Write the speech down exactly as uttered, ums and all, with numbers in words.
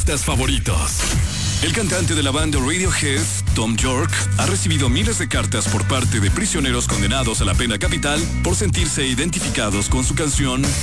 artistas favoritos. El cantante de la banda Radiohead, Tom York, ha recibido miles de cartas por parte de prisioneros condenados a la pena capital por sentirse identificados con su canción